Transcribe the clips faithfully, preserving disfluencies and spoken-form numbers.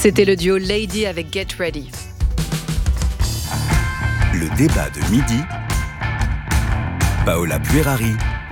C'était le duo Lady avec Get Ready. Le débat de midi, Paola Puerari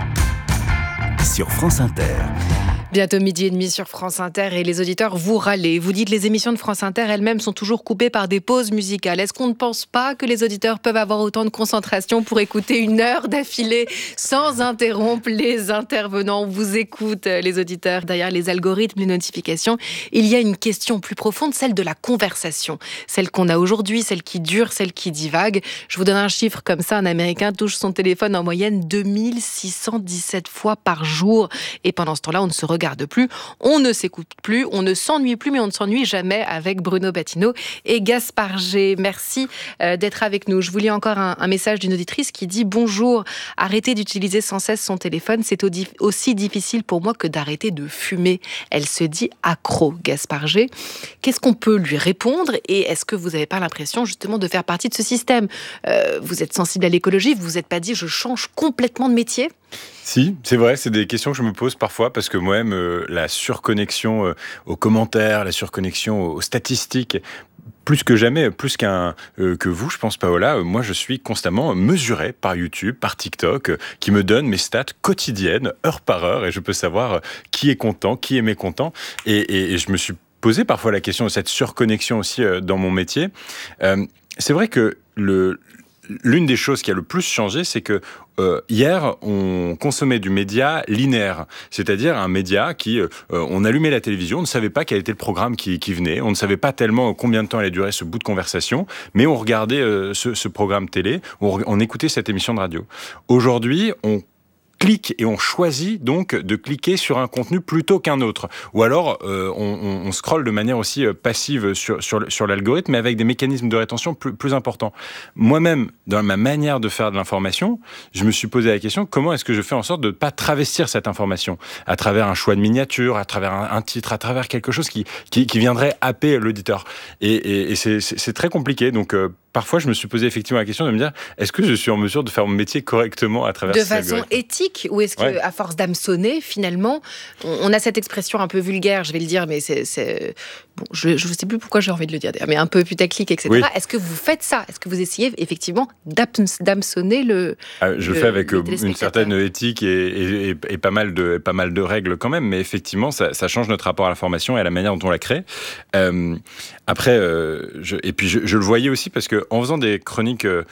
sur France Inter. Bientôt midi et demi sur France Inter et les auditeurs vous râlez. Vous dites les émissions de France Inter elles-mêmes sont toujours coupées par des pauses musicales. Est-ce qu'on ne pense pas que les auditeurs peuvent avoir autant de concentration pour écouter une heure d'affilée sans interrompre les intervenants? On vous écoute, les auditeurs. Derrière les algorithmes, les notifications, il y a une question plus profonde, celle de la conversation. Celle qu'on a aujourd'hui, celle qui dure, celle qui divague. Je vous donne un chiffre comme ça. Un Américain touche son téléphone en moyenne deux mille six cent dix-sept fois par jour. Et pendant ce temps-là, on ne se regarde plus, on ne s'écoute plus, on ne s'ennuie plus, mais on ne s'ennuie jamais avec Bruno Patinaud et Gaspard G. Merci euh, d'être avec nous. Je vous lis encore un, un message d'une auditrice qui dit « Bonjour, arrêtez d'utiliser sans cesse son téléphone, c'est aussi difficile pour moi que d'arrêter de fumer. » Elle se dit accro, Gaspard G. Qu'est-ce qu'on peut lui répondre et est-ce que vous n'avez pas l'impression justement de faire partie de ce système? euh, Vous êtes sensible à l'écologie, vous vous êtes pas dit « Je change complètement de métier » ? Si, c'est vrai, c'est des questions que je me pose parfois parce que moi-même, euh, la surconnexion euh, aux commentaires, la surconnexion aux statistiques, plus que jamais, plus qu'un euh, que vous, je pense, Paola, euh, moi je suis constamment mesuré par YouTube, par TikTok, euh, qui me donne mes stats quotidiennes, heure par heure, et je peux savoir euh, qui est content, qui est mécontent, et, et, et je me suis posé parfois la question de cette surconnexion aussi euh, dans mon métier. Euh, c'est vrai que le L'une des choses qui a le plus changé, c'est que euh, hier, on consommait du média linéaire, c'est-à-dire un média qui, euh, on allumait la télévision, on ne savait pas quel était le programme qui, qui venait, on ne savait pas tellement combien de temps allait durer ce bout de conversation, mais on regardait euh, ce, ce programme télé, on, on écoutait cette émission de radio. Aujourd'hui, on clique et on choisit donc de cliquer sur un contenu plutôt qu'un autre. Ou alors, euh, on, on, on scrolle de manière aussi passive sur, sur, sur l'algorithme, mais avec des mécanismes de rétention plus, plus importants. Moi-même, dans ma manière de faire de l'information, je me suis posé la question, comment est-ce que je fais en sorte de ne pas travestir cette information à travers un choix de miniature, à travers un, un titre, à travers quelque chose qui, qui, qui viendrait happer l'auditeur. Et, et, et c'est, c'est, c'est très compliqué, donc... Euh, Parfois, je me suis posé effectivement la question de me dire, est-ce que je suis en mesure de faire mon métier correctement à travers de ces façon algorithmes éthique, ou est-ce que, ouais. à force d'hameçonner, finalement, on, on a cette expression un peu vulgaire, je vais le dire, mais c'est, c'est... Bon, je ne sais plus pourquoi j'ai envie de le dire, mais un peu putaclic, et cetera. Oui. Est-ce que vous faites ça? Est-ce que vous essayez effectivement d'hameçonner le ah, Je le, le fais avec une certaine éthique et, et, et pas, mal de, pas mal de règles quand même, mais effectivement, ça, ça change notre rapport à l'information et à la manière dont on la crée. Euh, après, euh, je, et puis je, je le voyais aussi parce qu'en faisant des chroniques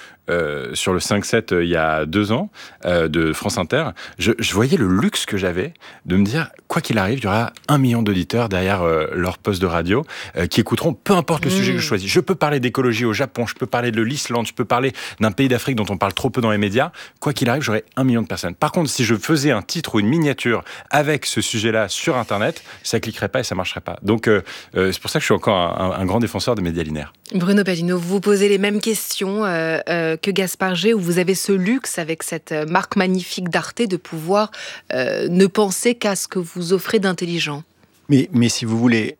Euh, sur le cinq sept euh, il y a deux ans euh, de France Inter, je, je voyais le luxe que j'avais de me dire, quoi qu'il arrive, il y aura un million d'auditeurs derrière euh, leur poste de radio euh, qui écouteront peu importe le mmh. sujet que je choisis. Je peux parler d'écologie au Japon, je peux parler de l'Islande, je peux parler d'un pays d'Afrique dont on parle trop peu dans les médias. Quoi qu'il arrive, j'aurai un million de personnes. Par contre, si je faisais un titre ou une miniature avec ce sujet-là sur Internet, ça cliquerait pas et ça marcherait pas. Donc, euh, euh, c'est pour ça que je suis encore un, un, un grand défenseur des médias linéaires. Bruno Patinaud, vous vous posez les mêmes questions euh, euh, que Gaspard G, où vous avez ce luxe avec cette marque magnifique d'Arte de pouvoir euh, ne penser qu'à ce que vous offrez d'intelligent. Mais, mais si vous voulez,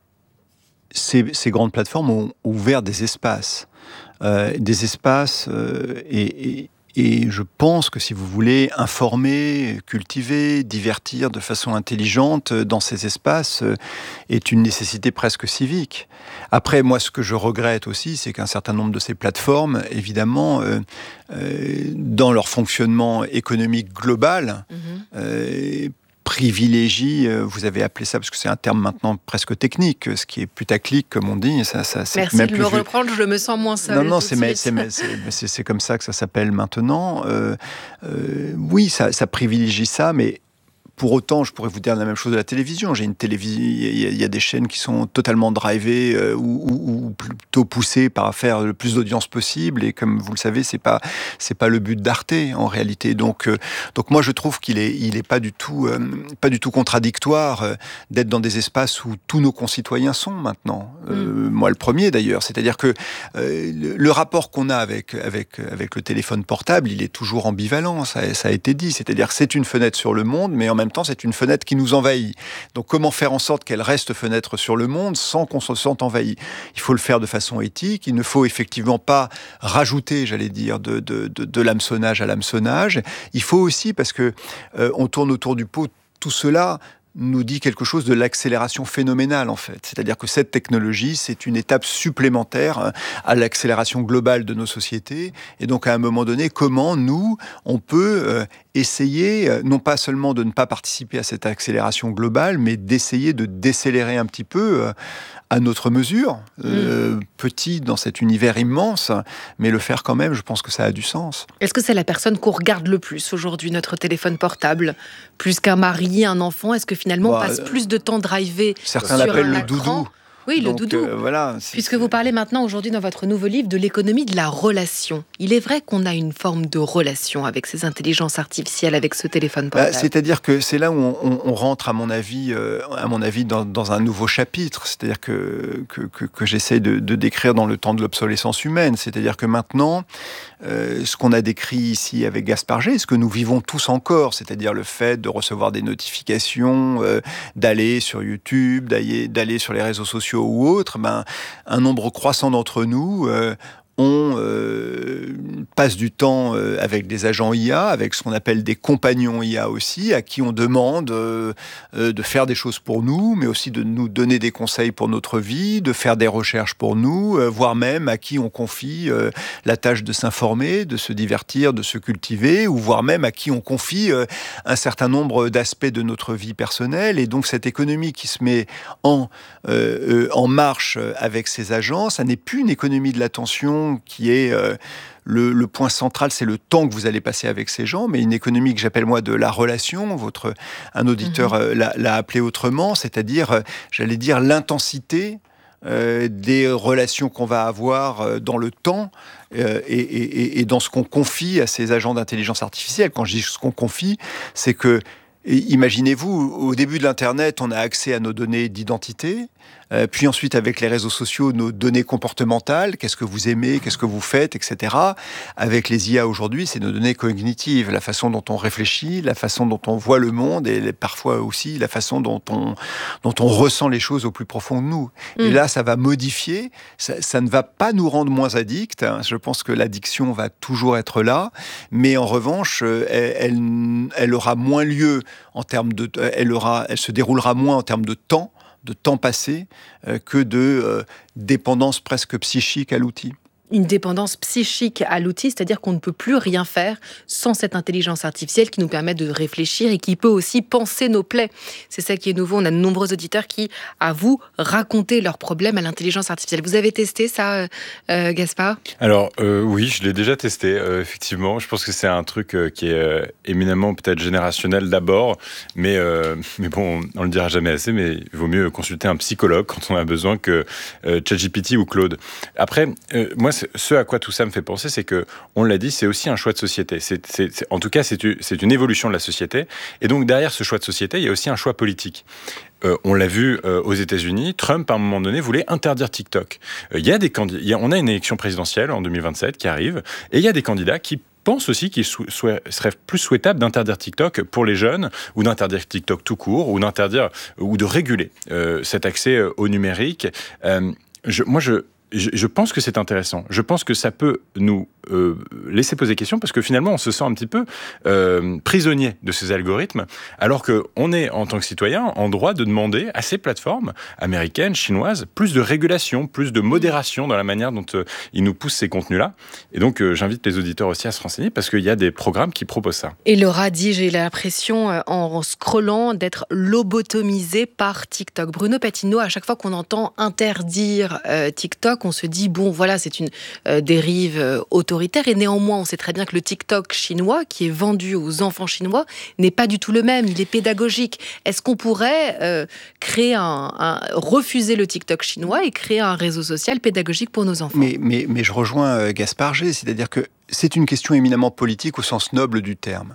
ces, ces grandes plateformes ont ouvert des espaces, euh, des espaces euh, et, et Et je pense que si vous voulez informer, cultiver, divertir de façon intelligente dans ces espaces est une nécessité presque civique. Après, moi, ce que je regrette aussi, c'est qu'un certain nombre de ces plateformes, évidemment, euh, euh, dans leur fonctionnement économique global, mmh. euh, privilégie, vous avez appelé ça, parce que c'est un terme maintenant presque technique, ce qui est putaclic, comme on dit. Ça, ça, c'est Merci même de plus me vu... reprendre, je me sens moins seule. Non, non, c'est, mais, c'est, c'est, c'est, c'est comme ça que ça s'appelle maintenant. Euh, euh, oui, ça, ça privilégie ça, mais pour autant, je pourrais vous dire la même chose de la télévision. J'ai une télévision, il y a des chaînes qui sont totalement drivées euh, ou, ou, ou plutôt poussées par faire le plus d'audience possible. Et comme vous le savez, c'est pas c'est pas le but d'Arte en réalité. Donc euh, donc moi je trouve qu'il est il est pas du tout euh, pas du tout contradictoire euh, d'être dans des espaces où tous nos concitoyens sont maintenant. Euh, mm. Moi le premier d'ailleurs. C'est-à-dire que euh, le, le rapport qu'on a avec avec avec le téléphone portable, il est toujours ambivalent. Ça, ça a été dit. C'est-à-dire que c'est une fenêtre sur le monde, mais en même temps, c'est une fenêtre qui nous envahit. Donc, comment faire en sorte qu'elle reste fenêtre sur le monde sans qu'on se sente envahi ? Il faut le faire de façon éthique. Il ne faut effectivement pas rajouter, j'allais dire, de, de, de, de l'hameçonnage à l'hameçonnage. Il faut aussi, parce que euh, on tourne autour du pot, tout cela nous dit quelque chose de l'accélération phénoménale, en fait. C'est-à-dire que cette technologie, c'est une étape supplémentaire à l'accélération globale de nos sociétés. Et donc, à un moment donné, comment nous, on peut euh, essayer, euh, non pas seulement de ne pas participer à cette accélération globale, mais d'essayer de décélérer un petit peu euh, à notre mesure, euh, mmh. petit dans cet univers immense, mais le faire quand même, je pense que ça a du sens. Est-ce que c'est la personne qu'on regarde le plus aujourd'hui, notre téléphone portable, plus qu'un mari, un enfant? Est-ce que finalement, bah, on passe plus de temps drivé sur un écran? Certains l'appellent le doudou. Oui, le Donc, doudou. Euh, voilà, Puisque vous parlez maintenant aujourd'hui dans votre nouveau livre de l'économie de la relation. Il est vrai qu'on a une forme de relation avec ces intelligences artificielles, avec ce téléphone portable. Bah, c'est-à-dire que c'est là où on, on, on rentre, à mon avis, euh, à mon avis dans, dans un nouveau chapitre. C'est-à-dire que, que, que, que j'essaie de, de décrire dans le temps de l'obsolescence humaine. C'est-à-dire que maintenant, euh, ce qu'on a décrit ici avec Gaspard G, ce que nous vivons tous encore, c'est-à-dire le fait de recevoir des notifications, euh, d'aller sur YouTube, d'aller, d'aller sur les réseaux sociaux ou autres, ben, un nombre croissant d'entre nous euh, on euh, passe du temps euh, avec des agents I A, avec ce qu'on appelle des compagnons I A aussi, à qui on demande euh, euh, de faire des choses pour nous, mais aussi de nous donner des conseils pour notre vie, de faire des recherches pour nous, euh, voire même à qui on confie euh, la tâche de s'informer, de se divertir, de se cultiver, ou voire même à qui on confie euh, un certain nombre d'aspects de notre vie personnelle. Et donc cette économie qui se met en, euh, euh, en marche avec ces agents, ça n'est plus une économie de l'attention qui est euh, le, le point central, c'est le temps que vous allez passer avec ces gens, mais une économie que j'appelle moi de la relation. Votre, un auditeur euh, l'a, l'a appelé autrement, c'est-à-dire, euh, j'allais dire, l'intensité euh, des relations qu'on va avoir euh, dans le temps euh, et, et, et dans ce qu'on confie à ces agents d'intelligence artificielle. Quand je dis ce qu'on confie, c'est que, imaginez-vous, au début de l'Internet, on a accès à nos données d'identité. Euh, puis ensuite, avec les réseaux sociaux, nos données comportementales, qu'est-ce que vous aimez, qu'est-ce que vous faites, et cetera. Avec les I A aujourd'hui, c'est nos données cognitives, la façon dont on réfléchit, la façon dont on voit le monde, et parfois aussi la façon dont on, dont on ressent les choses au plus profond de nous. Mmh. Et là, ça va modifier, ça, ça ne va pas nous rendre moins addicts. Hein. Je pense que l'addiction va toujours être là, mais en revanche, elle, elle, elle aura moins lieu en termes de, elle aura, elle se déroulera moins en termes de temps, de temps passé, euh, que de euh, dépendance presque psychique à l'outil. Une dépendance psychique à l'outil, c'est-à-dire qu'on ne peut plus rien faire sans cette intelligence artificielle qui nous permet de réfléchir et qui peut aussi penser nos plaies. C'est ça qui est nouveau. On a de nombreux auditeurs qui avouent raconter leurs problèmes à l'intelligence artificielle. Vous avez testé ça, euh, Gaspard ? Alors, euh, oui, je l'ai déjà testé, euh, effectivement. Je pense que c'est un truc euh, qui est euh, éminemment peut-être générationnel d'abord, mais, euh, mais bon, on ne le dira jamais assez, mais il vaut mieux consulter un psychologue quand on a besoin que euh, ChatGPT ou Claude. Après, euh, moi, ce à quoi tout ça me fait penser, c'est que, on l'a dit, c'est aussi un choix de société. C'est, c'est, c'est, en tout cas, c'est, c'est une évolution de la société. Et donc, derrière ce choix de société, il y a aussi un choix politique. Euh, on l'a vu euh, aux États-Unis, Trump, à un moment donné, voulait interdire TikTok. Euh, il y a des candidats, il y a, on a une élection présidentielle en deux mille vingt-sept qui arrive, et il y a des candidats qui pense aussi qu'il sou- souhait, serait plus souhaitable d'interdire TikTok pour les jeunes, ou d'interdire TikTok tout court, ou d'interdire, ou de réguler euh, cet accès euh, au numérique. Euh, je, moi, je Je pense que c'est intéressant. Je pense que ça peut nous euh, laisser poser question parce que finalement, on se sent un petit peu euh, prisonnier de ces algorithmes, alors qu'on est, en tant que citoyen, en droit de demander à ces plateformes américaines, chinoises, plus de régulation, plus de modération dans la manière dont euh, ils nous poussent ces contenus-là. Et donc, euh, j'invite les auditeurs aussi à se renseigner parce qu'il y a des programmes qui proposent ça. Et Laura dit, j'ai l'impression, euh, en scrollant, d'être lobotomisé par TikTok. Bruno Patino, à chaque fois qu'on entend interdire euh, TikTok, on se dit, bon, voilà, c'est une euh, dérive euh, autoritaire. Et néanmoins, on sait très bien que le TikTok chinois, qui est vendu aux enfants chinois, n'est pas du tout le même. Il est pédagogique. Est-ce qu'on pourrait euh, créer un, un, refuser le TikTok chinois et créer un réseau social pédagogique pour nos enfants ? Mais, mais, mais je rejoins euh, Gaspard G, c'est-à-dire que c'est une question éminemment politique au sens noble du terme.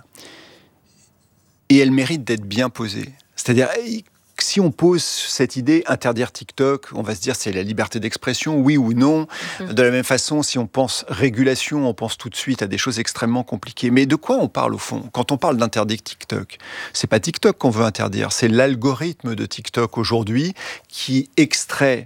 Et elle mérite d'être bien posée. C'est-à-dire, si on pose cette idée, interdire TikTok, on va se dire c'est la liberté d'expression, oui ou non. Mmh. De la même façon, si on pense régulation, on pense tout de suite à des choses extrêmement compliquées. Mais de quoi on parle au fond ? Quand on parle d'interdire TikTok, c'est pas TikTok qu'on veut interdire, c'est l'algorithme de TikTok aujourd'hui qui extrait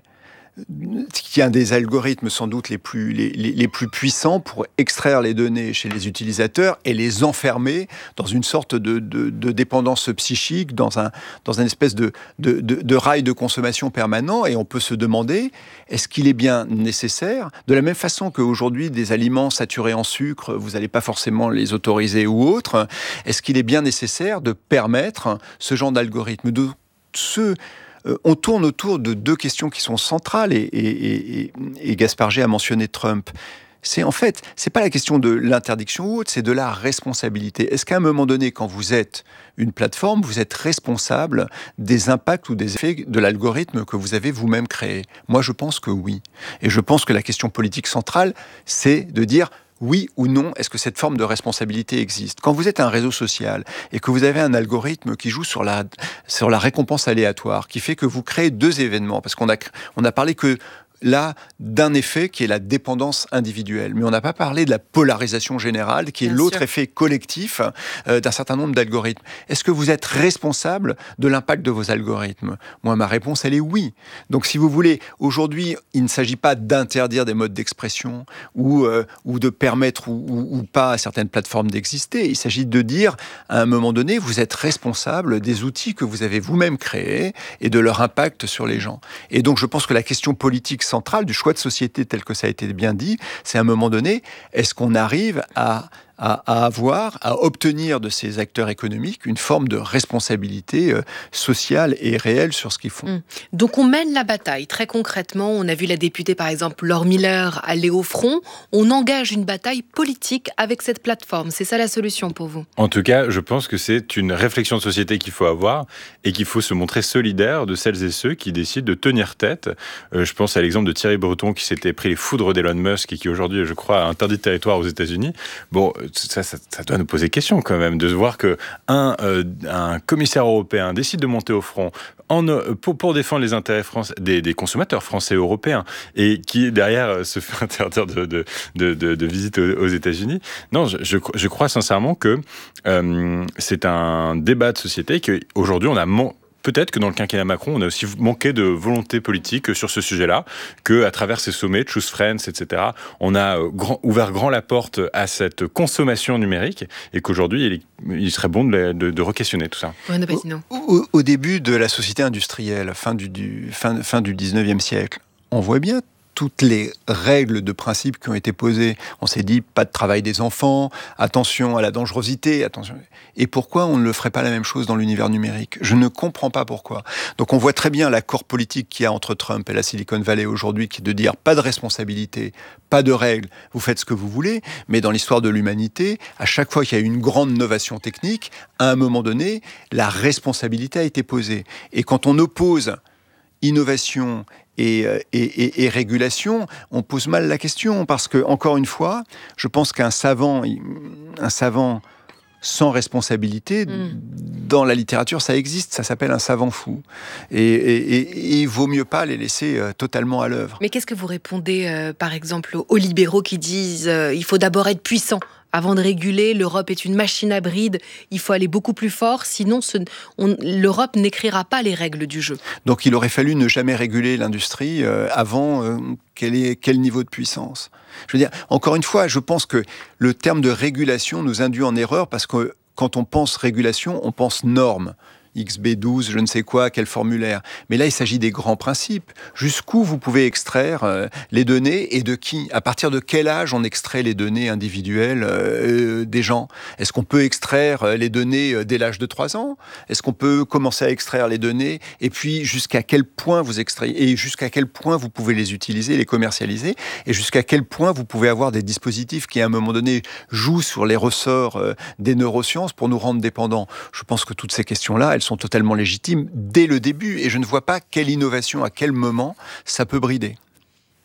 qui est un des algorithmes sans doute les plus, les, les, les plus puissants pour extraire les données chez les utilisateurs et les enfermer dans une sorte de, de, de dépendance psychique, dans un, dans une espèce de, de, de, de rail de consommation permanent. Et on peut se demander, est-ce qu'il est bien nécessaire, de la même façon qu'aujourd'hui des aliments saturés en sucre, vous n'allez pas forcément les autoriser ou autres, est-ce qu'il est bien nécessaire de permettre ce genre d'algorithme de ce Euh, on tourne autour de deux questions qui sont centrales, et, et, et, et Gaspard G a mentionné Trump. C'est en fait, c'est pas la question de l'interdiction ou autre, c'est de la responsabilité. Est-ce qu'à un moment donné, quand vous êtes une plateforme, vous êtes responsable des impacts ou des effets de l'algorithme que vous avez vous-même créé ? Moi, je pense que oui. Et je pense que la question politique centrale, c'est de dire oui ou non, est-ce que cette forme de responsabilité existe ? Quand vous êtes un réseau social et que vous avez un algorithme qui joue sur la, sur la récompense aléatoire, qui fait que vous créez deux événements, parce qu'on a, on a parlé que là d'un effet qui est la dépendance individuelle. Mais on n'a pas parlé de la polarisation générale, qui est Bien l'autre sûr. effet collectif euh, d'un certain nombre d'algorithmes. Est-ce que vous êtes responsable de l'impact de vos algorithmes ? Moi, ma réponse, elle est oui. Donc, si vous voulez, aujourd'hui, il ne s'agit pas d'interdire des modes d'expression ou, euh, ou de permettre ou, ou, ou pas à certaines plateformes d'exister. Il s'agit de dire, à un moment donné, vous êtes responsable des outils que vous avez vous-même créés et de leur impact sur les gens. Et donc, je pense que la question politique centrale du choix de société tel que ça a été bien dit, c'est à un moment donné, est-ce qu'on arrive à, à, à avoir, à obtenir de ces acteurs économiques une forme de responsabilité euh, sociale et réelle sur ce qu'ils font. Mmh. Donc on mène la bataille, très concrètement, on a vu la députée par exemple Laure Miller aller au front, on engage une bataille politique avec cette plateforme, c'est ça la solution pour vous ? En tout cas, je pense que c'est une réflexion de société qu'il faut avoir et qu'il faut se montrer solidaire de celles et ceux qui décident de tenir tête. Euh, je pense à l'exemple de Thierry Breton qui s'était pris les foudres d'Elon Musk et qui aujourd'hui, je crois, a interdit de territoire aux États-Unis. Bon, ça, ça, ça doit nous poser question quand même de se voir que un, euh, un commissaire européen décide de monter au front en, pour, pour défendre les intérêts français, des, des consommateurs français et européens et qui derrière se fait interdire de, de, de, de, de visite aux, aux États-Unis. Non, je, je, je crois sincèrement que euh, c'est un débat de société qu'aujourd'hui on a man- Peut-être que dans le quinquennat Macron, on a aussi manqué de volonté politique sur ce sujet-là, qu'à travers ces sommets, Choose Friends, et cetera, on a grand, ouvert grand la porte à cette consommation numérique et qu'aujourd'hui, il, est, il serait bon de, de, de re-questionner tout ça. Ouais, au, au, au début de la société industrielle, fin du, du, fin, fin du dix-neuvième siècle, on voit bien toutes les règles de principe qui ont été posées. On s'est dit, pas de travail des enfants, attention à la dangerosité, attention. Et pourquoi on ne le ferait pas la même chose dans l'univers numérique ? Je ne comprends pas pourquoi. Donc on voit très bien l'accord politique qu'il y a entre Trump et la Silicon Valley aujourd'hui, qui est de dire, pas de responsabilité, pas de règles, vous faites ce que vous voulez, mais dans l'histoire de l'humanité, à chaque fois qu'il y a eu une grande innovation technique, à un moment donné, la responsabilité a été posée. Et quand on oppose innovation et, et, et, et régulation, on pose mal la question, parce que, encore une fois, je pense qu'un savant, un savant sans responsabilité, mmh. dans la littérature, ça existe, ça s'appelle un savant fou. Et, et, et il vaut mieux pas les laisser euh, totalement à l'œuvre. Mais qu'est-ce que vous répondez, euh, par exemple, aux libéraux qui disent euh, il faut d'abord être puissant avant de réguler, l'Europe est une machine à bride, il faut aller beaucoup plus fort, sinon ce, on, l'Europe n'écrira pas les règles du jeu. Donc il aurait fallu ne jamais réguler l'industrie euh, avant euh, quel, est, quel niveau de puissance. Je veux dire, encore une fois, je pense que le terme de régulation nous induit en erreur, parce que quand on pense régulation, on pense normes. X B douze, je ne sais quoi, quel formulaire. Mais là, il s'agit des grands principes. Jusqu'où vous pouvez extraire euh, les données et de qui ? À partir de quel âge on extrait les données individuelles euh, des gens ? Est-ce qu'on peut extraire les données euh, dès l'âge de trois ans ? Est-ce qu'on peut commencer à extraire les données ? Et puis, jusqu'à quel point vous extrayez ? Et jusqu'à quel point vous pouvez les utiliser, les commercialiser ? Et jusqu'à quel point vous pouvez avoir des dispositifs qui, à un moment donné, jouent sur les ressorts euh, des neurosciences pour nous rendre dépendants ? Je pense que toutes ces questions-là, elles sont totalement légitimes dès le début, et je ne vois pas quelle innovation, à quel moment, ça peut brider. Gaspard ?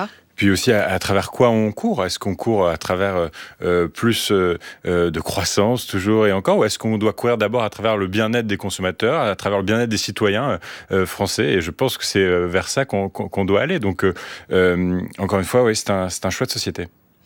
Puis aussi, à, à travers quoi on court ? Est-ce qu'on court à travers euh, plus euh, de croissance, toujours et encore, ou est-ce qu'on doit courir d'abord à travers le bien-être des consommateurs, à travers le bien-être des citoyens euh, français ? Et je pense que c'est vers ça qu'on, qu'on, qu'on doit aller. Donc, euh, encore une fois, oui, c'est un, c'est un choix de société.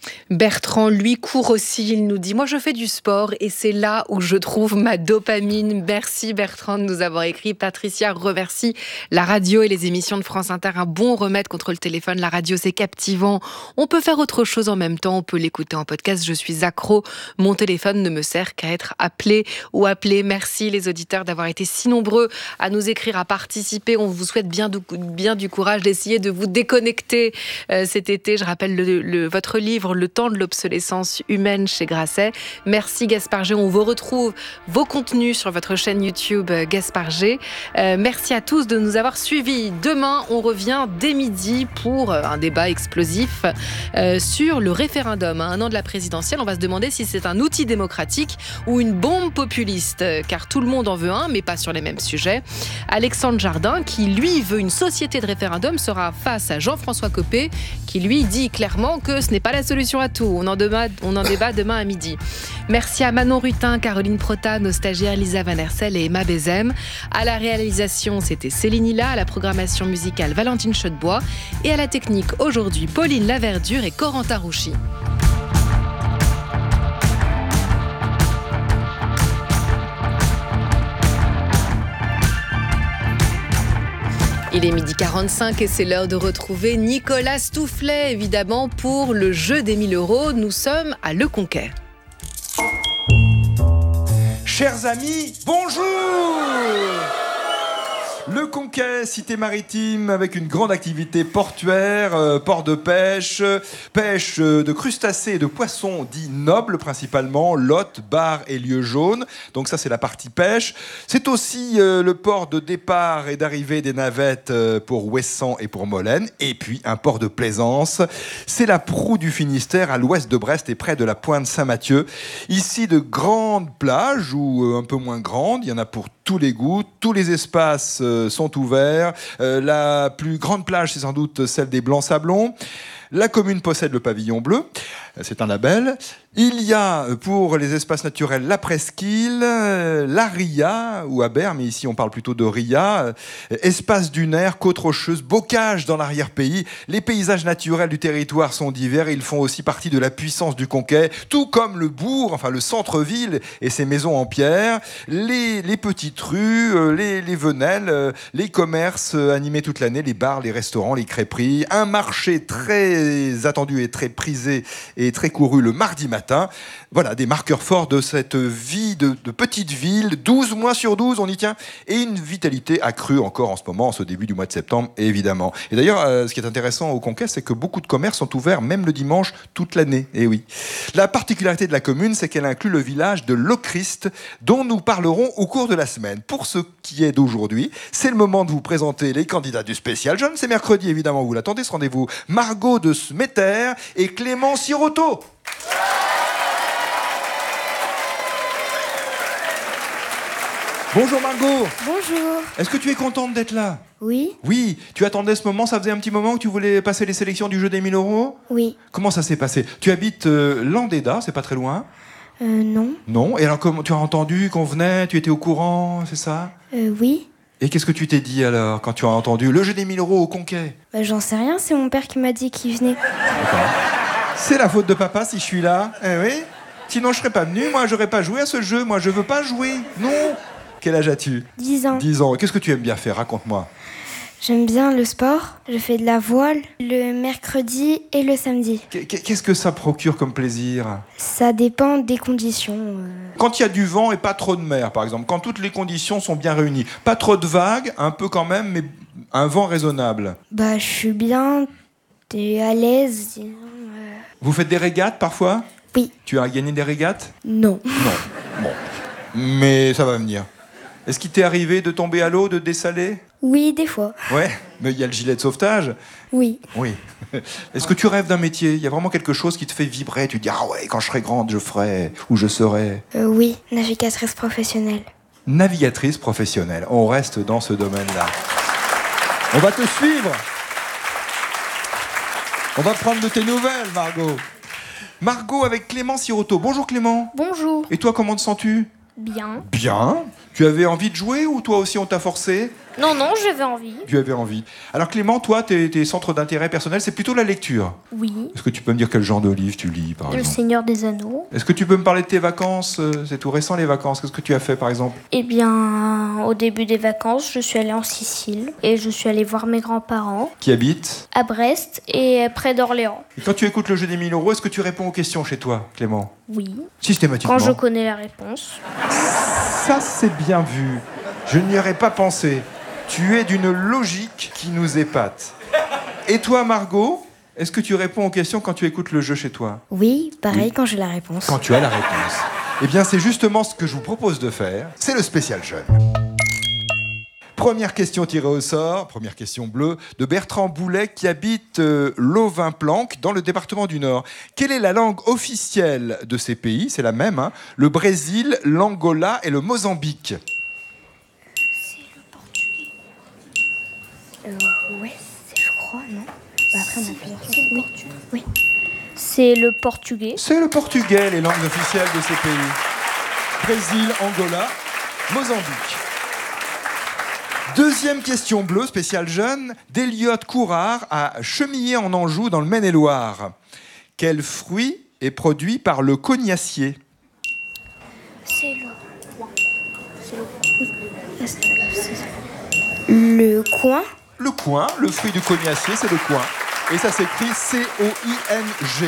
Bertrand, lui, court aussi. Il nous dit « Moi, je fais du sport et c'est là où je trouve ma dopamine. » Merci Bertrand de nous avoir écrit. Patricia remercie la radio et les émissions de France Inter. Un bon remède contre le téléphone. La radio, c'est captivant. On peut faire autre chose en même temps. On peut l'écouter en podcast. Je suis accro. Mon téléphone ne me sert qu'à être appelé ou appelé. Merci les auditeurs d'avoir été si nombreux à nous écrire, à participer. On vous souhaite bien du, bien du courage d'essayer de vous déconnecter euh, cet été. Je rappelle le, le, votre livre « Le temps de l'obsolescence humaine » chez Grasset. Merci Gaspard G. On vous retrouve vos contenus sur votre chaîne YouTube Gaspard G. Euh, merci à tous de nous avoir suivis. Demain, on revient dès midi pour un débat explosif euh, sur le référendum. À un an de la présidentielle, on va se demander si c'est un outil démocratique ou une bombe populiste, car tout le monde en veut un, mais pas sur les mêmes sujets. Alexandre Jardin, qui lui veut une société de référendum, sera face à Jean-François Copé, qui lui dit clairement que ce n'est pas la solution à tout. On en, débat, on en débat demain à midi. Merci à Manon Rutin, Caroline Prota, nos stagiaires Lisa Van Hersel et Emma Bézem. À la réalisation, c'était Céline Hilla, à la programmation musicale Valentine Chaudebois et à la technique aujourd'hui Pauline Laverdure et Corentin Rouchy. Il est midi quarante-cinq et c'est l'heure de retrouver Nicolas Stoufflet, évidemment, pour le jeu des mille euros. Nous sommes à Le Conquet. Chers amis, bonjour! Le Conquet, cité maritime avec une grande activité portuaire, euh, port de pêche, pêche de crustacés et de poissons dits nobles principalement, lottes, bars et lieux jaunes. Donc ça c'est la partie pêche. C'est aussi euh, le port de départ et d'arrivée des navettes euh, pour Ouessant et pour Molène. Et puis un port de plaisance. C'est la proue du Finistère à l'ouest de Brest et près de la pointe Saint-Mathieu. Ici de grandes plages ou euh, un peu moins grandes. Il y en a pour tous les goûts, tous les espaces euh, sont ouverts. Euh, la plus grande plage, c'est sans doute celle des Blancs-Sablons. La commune possède le pavillon bleu, c'est un label. Il y a pour les espaces naturels la presqu'île, la ria, ou Aber, mais ici on parle plutôt de ria, espace dunaire, côte rocheuse, bocage dans l'arrière-pays. Les paysages naturels du territoire sont divers, ils font aussi partie de la puissance du Conquet, tout comme le bourg, enfin le centre-ville et ses maisons en pierre, les, les petites rues, les, les venelles, les commerces animés toute l'année, les bars, les restaurants, les crêperies, un marché très attendu et très prisé et très couru le mardi matin. Voilà, des marqueurs forts de cette vie de, de petite ville, douze mois sur douze, on y tient, et une vitalité accrue encore en ce moment, en ce début du mois de septembre, évidemment. Et d'ailleurs, euh, ce qui est intéressant au Conquet, c'est que beaucoup de commerces sont ouverts, même le dimanche, toute l'année. Et oui. La particularité de la commune, c'est qu'elle inclut le village de Lochrist, dont nous parlerons au cours de la semaine. Pour ce qui est d'aujourd'hui, c'est le moment de vous présenter les candidats du spécial Jeune. C'est mercredi, évidemment, vous l'attendez, ce rendez-vous. Margot de Smetter et Clément Sirotto. Bonjour Margot. Bonjour. Est-ce que tu es contente d'être là? Oui. Oui. Tu attendais ce moment, ça faisait un petit moment que tu voulais passer les sélections du jeu des mille euros? Oui. Comment ça s'est passé? Tu habites euh, Landéda, c'est pas très loin? Euh, non. Non. Et alors, comment tu as entendu qu'on venait? Tu étais au courant, c'est ça? Euh, oui. Et qu'est-ce que tu t'es dit alors, quand tu as entendu le jeu des mille euros au Conquet? Bah, j'en sais rien, c'est mon père qui m'a dit qu'il venait. D'accord. C'est la faute de papa si je suis là. Eh oui. Sinon, je serais pas venu. Moi, j'aurais pas joué à ce jeu. Moi, je veux pas jouer. Non. Quel âge as-tu? dix ans. dix ans. Qu'est-ce que tu aimes bien faire? Raconte-moi. J'aime bien le sport. Je fais de la voile le mercredi et le samedi. Qu'est-ce que ça procure comme plaisir? Ça dépend des conditions. Euh... Quand il y a du vent et pas trop de mer, par exemple. Quand toutes les conditions sont bien réunies. Pas trop de vagues, un peu quand même, mais un vent raisonnable. Bah, je suis bien. T'es à l'aise. Disons, euh... Vous faites des régates parfois? Oui. Tu as gagné des régates? Non. Non. Bon. Mais ça va venir. Est-ce qu'il t'est arrivé de tomber à l'eau, de dessaler? Oui, des fois. Ouais, mais il y a le gilet de sauvetage. Oui. Oui. Est-ce que tu rêves d'un métier? Il y a vraiment quelque chose qui te fait vibrer? Tu te dis, ah ouais, quand je serai grande, je ferai, ou je serai... Euh, oui, navigatrice professionnelle. Navigatrice professionnelle. On reste dans ce domaine-là. On va te suivre. On va prendre de tes nouvelles, Margot. Margot avec Clément Sirotto. Bonjour Clément. Bonjour. Et toi, comment te sens-tu? Bien. Bien. Tu avais envie de jouer ou toi aussi on t'a forcé? Non, non, j'avais envie. Tu avais envie. Alors Clément, toi, tes, tes centres d'intérêt personnel, c'est plutôt la lecture. Oui. Est-ce que tu peux me dire quel genre de livre tu lis, par Le exemple? Seigneur des Anneaux. Est-ce que tu peux me parler de tes vacances? C'est tout récent, les vacances. Qu'est-ce que tu as fait, par exemple? Eh bien, au début des vacances, je suis allée en Sicile et je suis allée voir mes grands-parents Qui habites? à Brest et près d'Orléans. Et quand tu écoutes le jeu des mille euros, est-ce que tu réponds aux questions chez toi, Clément? Oui. Systématiquement. Quand je connais la réponse. Ça, c'est bien vu. Je n'y aurais pas pensé. Tu es d'une logique qui nous épate. Et toi, Margot, est-ce que tu réponds aux questions quand tu écoutes le jeu chez toi? Oui, pareil Oui. quand j'ai la réponse. Quand tu as la réponse. Eh bien, c'est justement ce que je vous propose de faire. C'est le spécial jeune. Première question tirée au sort, première question bleue, de Bertrand Boulet qui habite euh, Lovin-Planck dans le département du Nord. Quelle est la langue officielle de ces pays? C'est la même, hein, le Brésil, l'Angola et le Mozambique. Euh, ouais, c'est, je crois, non bah après, on a plusieurs questions. Oui. oui. C'est le portugais. C'est le portugais, les langues officielles de ces pays. Brésil, Angola, Mozambique. Deuxième question bleue, spéciale jeune, d'Eliott Courard à Chemillé en Anjou, dans le Maine-et-Loire. Quel fruit est produit par le cognacier? C'est le coin. C'est le Le coin. Le coin, le fruit du cognacier, c'est le coin. Et ça s'écrit C O I N G.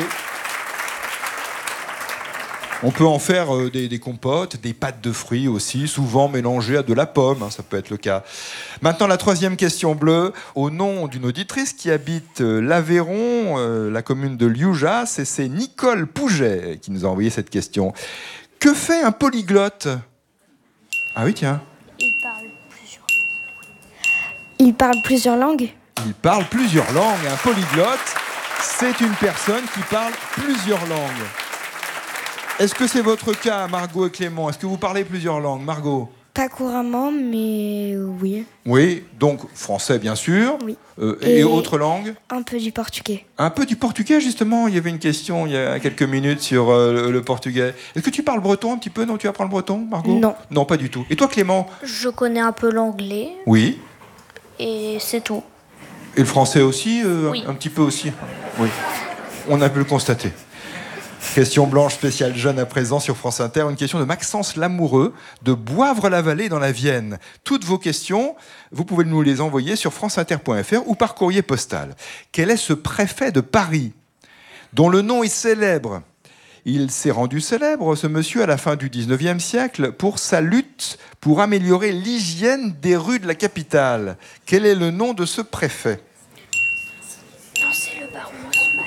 On peut en faire euh, des, des compotes, des pâtes de fruits aussi, souvent mélangées à de la pomme, hein, ça peut être le cas. Maintenant, la troisième question bleue, au nom d'une auditrice qui habite euh, l'Aveyron, euh, la commune de Lioujas, et c'est Nicole Pouget qui nous a envoyé cette question. Que fait un polyglotte? Ah oui, tiens. Il parle plusieurs langues. Il parle plusieurs langues. Il parle plusieurs langues. Un polyglotte, c'est une personne qui parle plusieurs langues. Est-ce que c'est votre cas, Margot et Clément? Est-ce que vous parlez plusieurs langues, Margot? Pas couramment, mais oui. Oui, donc français, bien sûr. Oui. Euh, et Et- autres langues? Un peu du portugais. Un peu du portugais, justement. Il y avait une question il y a quelques minutes sur euh, le, le portugais. Est-ce que tu parles breton un petit peu? Non, tu apprends le breton, Margot? Non. Non, pas du tout. Et toi, Clément? Je connais un peu l'anglais Oui. et c'est tout. Et le français aussi euh, Oui. Un petit peu aussi? Oui. On a pu le constater. Question blanche spéciale jeune à présent sur France Inter. Une question de Maxence Lamoureux de Boivre-la-Vallée dans la Vienne. Toutes vos questions, vous pouvez nous les envoyer sur franceinter point f r ou par courrier postal. Quel est ce préfet de Paris dont le nom est célèbre? Il s'est rendu célèbre, ce monsieur, à la fin du dix-neuvième siècle, pour sa lutte pour améliorer l'hygiène des rues de la capitale. Quel est le nom de ce préfet? Non, c'est le baron Haussmann.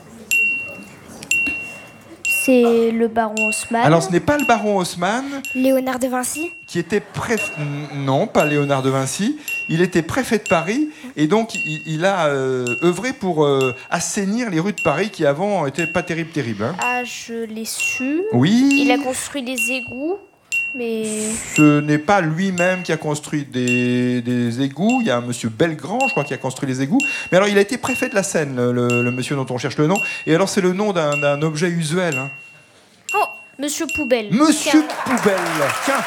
C'est le baron Haussmann. Alors, ce n'est pas le baron Haussmann, Léonard de Vinci. qui était préfet... Non, pas Léonard de Vinci. Il était préfet de Paris, et donc il, il a euh, œuvré pour euh, assainir les rues de Paris qui, avant, n'étaient pas terribles, terribles. Hein. Ah, je l'ai su. Oui. Il a construit des égouts, mais... Ce n'est pas lui-même qui a construit des, des égouts. Il y a un monsieur Belgrand, je crois, qui a construit les égouts. Mais alors, il a été préfet de la Seine, le, le monsieur dont on cherche le nom. Et alors, c'est le nom d'un d'un objet usuel. Hein. Oh, Monsieur Poubelle. Monsieur Car- Poubelle. Tiens.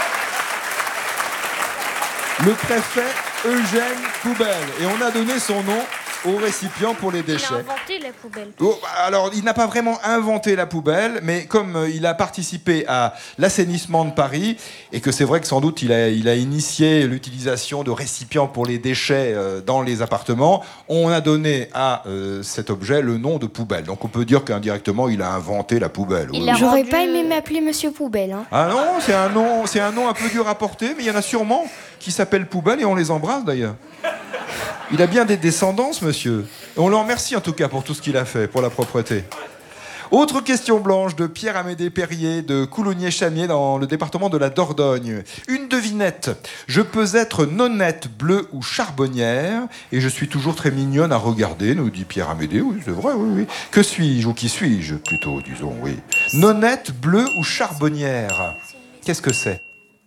Le préfet Eugène Poubelle. Et on a donné son nom au récipient pour les Il a déchets. inventé la poubelle. Oh, alors, il n'a pas vraiment inventé la poubelle, mais comme euh, il a participé à l'assainissement de Paris, et que c'est vrai que sans doute il a, il a initié l'utilisation de récipients pour les déchets euh, dans les appartements, on a donné à euh, cet objet le nom de poubelle. Donc on peut dire qu'indirectement, il a inventé la poubelle. Il Oui. a- J'aurais rendu- pas aimé m'appeler Monsieur Poubelle. Hein. Ah non, c'est un nom, c'est un nom un peu dur à porter, mais il y en a sûrement qui s'appellent poubelle et on les embrasse d'ailleurs. Il a bien des descendances, monsieur. Et on le remercie en tout cas pour tout ce qu'il a fait, pour la propreté. Autre question blanche de Pierre-Amédée Perrier de Coulommiers-Chamiers dans le département de la Dordogne. Une devinette. Je peux être nonnette, bleue ou charbonnière et je suis toujours très mignonne à regarder, nous dit Pierre-Amédée. Oui, c'est vrai, oui, oui. Que suis-je ou qui suis-je plutôt, disons, oui. Nonnette, bleue ou charbonnière. Qu'est-ce que c'est?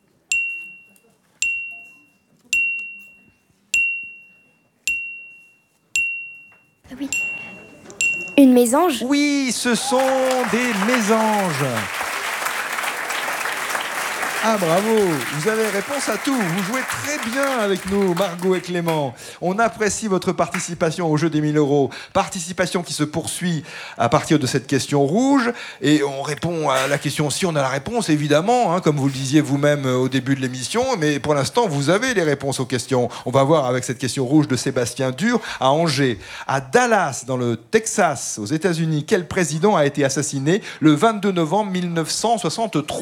Ah oui. Une mésange. Oui, ce sont des mésanges. Ah bravo, vous avez réponse à tout, vous jouez très bien avec nous Margot et Clément. On apprécie votre participation au jeu des mille euros, participation qui se poursuit à partir de cette question rouge et on répond à la question si on a la réponse évidemment, hein, comme vous le disiez vous-même au début de l'émission, mais pour l'instant vous avez les réponses aux questions. On va voir avec cette question rouge de Sébastien Dur à Angers. À Dallas, dans le Texas, aux États-Unis, quel président a été assassiné le vingt-deux novembre mille neuf cent soixante-trois ?